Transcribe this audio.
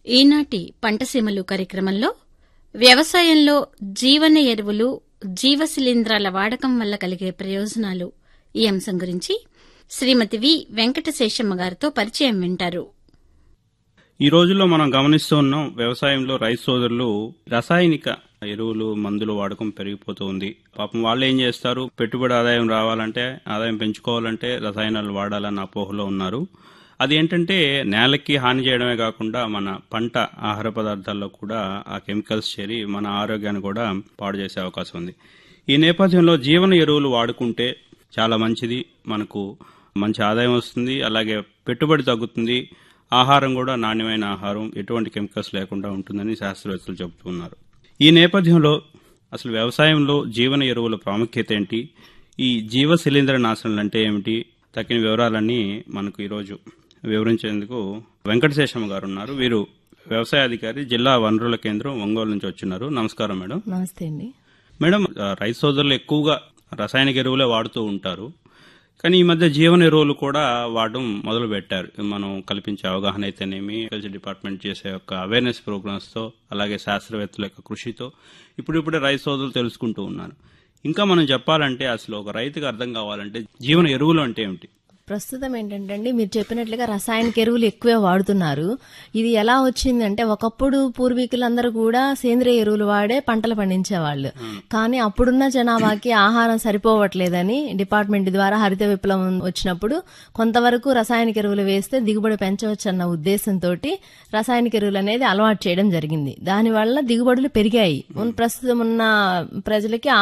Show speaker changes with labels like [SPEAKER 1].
[SPEAKER 1] ఈనాటి పంటసీమలు కార్యక్రమంలో వ్యవసాయంలో జీవన ఎరువులు, జీవ శిలీంధ్రాల వాడకం వల్ల కలిగే ప్రయోజనాలు ఈ అంశం గురించి శ్రీమతి వి వెంకటశేషమ్మ గారితో పరిచయం వింటారు.
[SPEAKER 2] ఈ రోజుల్లో మనం గమనిస్తూ ఉన్నాం, వ్యవసాయంలో రైతు సోదరులు రసాయనిక ఎరువులు, మందుల వాడకం పెరిగిపోతూ ఉంది. పాపం వాళ్ళు ఏం చేస్తారు, పెట్టుబడి ఆదాయం రావాలంటే, ఆదాయం పెంచుకోవాలంటే రసాయనాలు వాడాలన్న అపోహలో ఉన్నారు. అది ఏంటంటే నేలకి హాని చేయడమే కాకుండా మన పంట ఆహార పదార్థాల్లో కూడా ఆ కెమికల్స్ చేరి మన ఆరోగ్యాన్ని కూడా పాడు చేసే అవకాశం ఉంది. ఈ నేపథ్యంలో జీవన ఎరువులు వాడుకుంటే చాలా మంచిది, మనకు మంచి ఆదాయం వస్తుంది, అలాగే పెట్టుబడి తగ్గుతుంది, ఆహారం కూడా నాణ్యమైన ఆహారం, ఎటువంటి కెమికల్స్ లేకుండా ఉంటుందని శాస్త్రవేత్తలు చెబుతున్నారు. ఈ నేపథ్యంలో అసలు వ్యవసాయంలో జీవన ఎరువుల ప్రాముఖ్యత ఏంటి, ఈ జీవ శిలీంద్ర నాశనలు అంటే ఏమిటి, తగిన వివరాలన్నీ మనకు ఈరోజు వివరించేందుకు వెంకటశేషమ్మ గారు ఉన్నారు. వీరు వ్యవసాయ అధికారి, జిల్లా వనరుల కేంద్రం, ఒంగోలు నుంచి వచ్చినారు. నమస్కారం మేడం.
[SPEAKER 3] నమస్తే అండి.
[SPEAKER 2] మేడం, రైతు సోదరులు ఎక్కువగా రసాయనిక ఎరువులే వాడుతూ ఉంటారు, కానీ ఈ మధ్య జీవన ఎరువులు కూడా వాడడం మొదలు పెట్టారు. మనం కల్పించే అవగాహన అయితేనేమి, అగ్రికల్చర్ డిపార్ట్మెంట్ చేసే యొక్క అవేర్నెస్ ప్రోగ్రామ్స్ తో, అలాగే శాస్త్రవేత్తల యొక్క కృషితో ఇప్పుడిప్పుడే రైతు సోదరులు తెలుసుకుంటూ ఉన్నారు. ఇంకా మనం చెప్పాలంటే అసలు ఒక రైతుకు అర్థం కావాలంటే జీవన ఎరువులు అంటే ఏమిటి?
[SPEAKER 3] ప్రస్తుతం ఏంటంటే అండి, మీరు చెప్పినట్లుగా రసాయనిక ఎరువులు ఎక్కువే వాడుతున్నారు. ఇది ఎలా వచ్చిందంటే, ఒకప్పుడు పూర్వీకులందరూ కూడా సేంద్రియ ఎరువులు వాడే పంటలు పండించేవాళ్ళు. కానీ అప్పుడున్న జనాభాకి ఆహారం సరిపోవట్లేదని డిపార్ట్మెంట్ ద్వారా హరిత విప్లవం వచ్చినప్పుడు కొంతవరకు రసాయనిక ఎరువులు వేస్తే దిగుబడి పెంచవచ్చన్న ఉద్దేశంతో రసాయనిక ఎరువులు అనేది అలవాటు చేయడం జరిగింది. దానివల్ల దిగుబడులు పెరిగాయి. ప్రస్తుతం ఉన్న ప్రజలకి